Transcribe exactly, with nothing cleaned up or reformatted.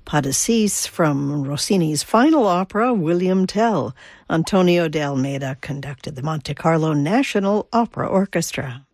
Pas de Six from Rossini's final opera, William Tell. Antonio de Almeida conducted the Monte Carlo National Opera Orchestra.